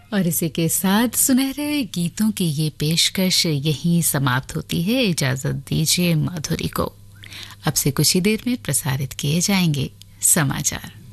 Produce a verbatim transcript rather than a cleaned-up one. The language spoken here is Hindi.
और इसी के साथ सुनहरे गीतों की ये पेशकश यहीं समाप्त होती है। इजाजत दीजिए माधुरी को। अब से कुछ ही देर में प्रसारित किए जाएंगे समाचार।